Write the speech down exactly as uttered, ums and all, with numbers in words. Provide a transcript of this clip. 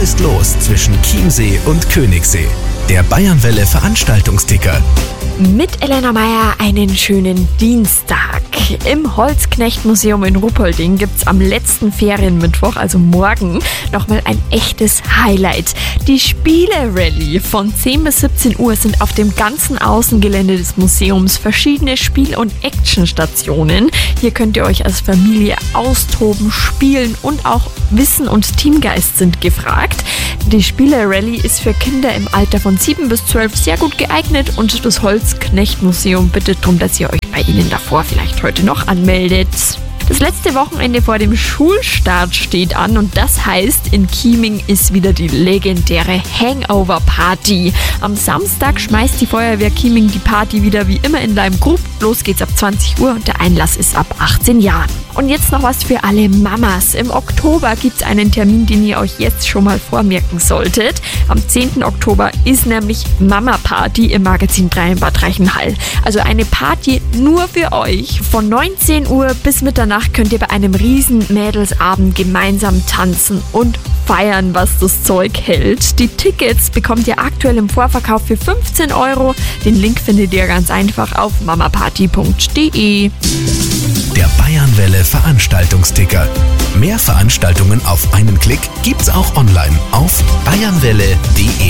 ist los zwischen Chiemsee und Königssee? Der Bayernwelle Veranstaltungsticker. Mit Elena Meyer einen schönen Dienstag. Im Holzknecht-Museum in Ruppolding gibt's am letzten Ferienmittwoch, also morgen, nochmal ein echtes Highlight. Die Spiele-Rallye. Von zehn bis siebzehn Uhr sind auf dem ganzen Außengelände des Museums verschiedene Spiel- und Actionstationen. Hier könnt ihr euch als Familie austoben, spielen und auch Wissen und Teamgeist sind gefragt. Die Spiele-Rallye ist für Kinder im Alter von sieben bis zwölf sehr gut geeignet und das Holzknecht-Museum bittet darum, dass ihr euch bei ihnen davor vielleicht heute noch anmeldet. Das letzte Wochenende vor dem Schulstart steht an und das heißt, in Chieming ist wieder die legendäre Hangover-Party. Am Samstag schmeißt die Feuerwehr Chieming die Party wieder wie immer in Leimgrub. Los geht's ab zwanzig Uhr und der Einlass ist ab achtzehn Jahren. Und jetzt noch was für alle Mamas. Im Oktober gibt's einen Termin, den ihr euch jetzt schon mal vormerken solltet. Am zehnten Oktober ist nämlich Mama-Party im Magazin drei in Bad Reichenhall. Also eine Party nur für euch. Von neunzehn Uhr bis Mitternacht könnt ihr bei einem riesen Mädelsabend gemeinsam tanzen und feiern, was das Zeug hält. Die Tickets bekommt ihr aktuell im Vorverkauf für fünfzehn Euro. Den Link findet ihr ganz einfach auf mamaparty punkt de. Der Bayernwelle Veranstaltungsticker. Mehr Veranstaltungen auf einen Klick gibt's auch online auf bayernwelle punkt de.